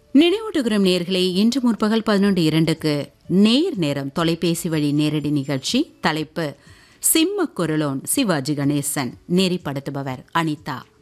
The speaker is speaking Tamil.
நினைவூட்டுகிறோம் நேர்களே, இன்று முற்பகல் 11:02க்கு நேரம் தொலைபேசி வழி நேரடி நிகழ்ச்சி. தலைப்பு சிம்ம குரலோன் சிவாஜி கணேசன். நெறிப்படுத்துபவர் அனிதா.